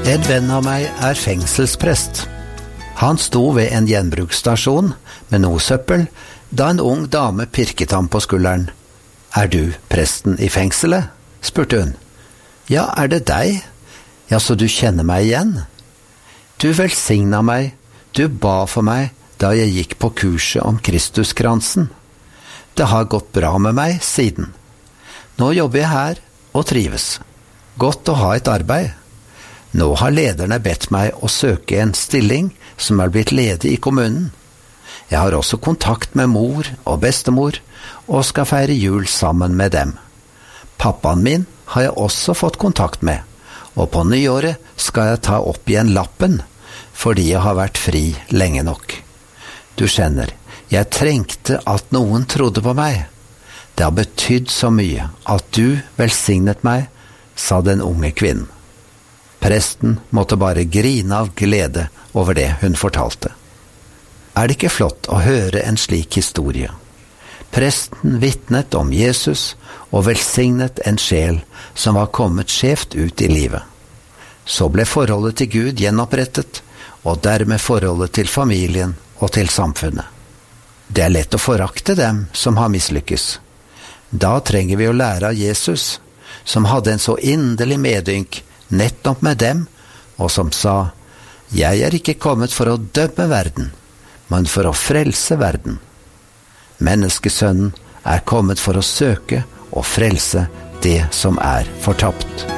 En venn av meg fengselsprest. Han sto ved en gjenbruksstasjon med noe søppel, da en ung dame pirket ham på skulderen. Du presten i fengselet? Spurte hun. Ja, det deg? Ja, så du kjenner meg igjen? Du velsigna meg, du ba for meg da jeg gikk på kurset om Kristuskransen. Det har gått bra med meg siden. Nå jobber jeg her og trives. Godt å ha et arbeid. Nå har lederne bedt meg å søke en stilling som blitt ledig i kommunen. Jeg har også kontakt med mor og bestemor, og skal feire jul sammen med dem. Pappaen min har jeg også fått kontakt med, og på nyåret skal jeg ta opp igjen lappen, fordi jeg har vært fri lenge nok. Du skjønner, jeg trengte at noen trodde på meg. Det har betydd så mye at du velsignet meg, sa den unge kvinnen. Presten måtte bare grine av glede over det hun fortalte. Det ikke flott å høre en slik historie? Presten vitnet om Jesus og velsignet en sjel som var kommet skjevt ut i livet. Så ble forholdet til Gud gjenopprettet, og dermed forholdet til familien og til samfunnet. Det lett å forakte dem som har mislykkes. Da trenger vi å lære av Jesus, som hadde en så inderlig medynk nettopp med dem, og som sa, «Jeg ikke kommet for å dømme verden, men for å frelse verden. Menneskesønnen kommet for å søke og frelse det som fortapt.»